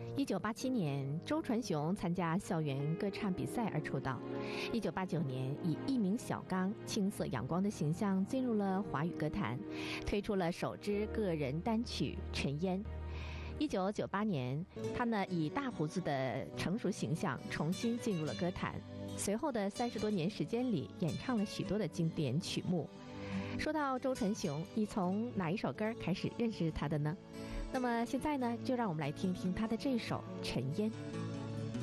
1987年，周传雄参加校园歌唱比赛而出道。1989年，以一名小刚、青涩阳光的形象进入了华语歌坛，推出了首支个人单曲《尘烟》。1998年，他呢以大胡子的成熟形象重新进入了歌坛。随后的30多年时间里，演唱了许多的经典曲目。说到周传雄，你从哪一首歌开始认识他的呢？那么现在呢，就让我们来听听他的这首《尘烟》。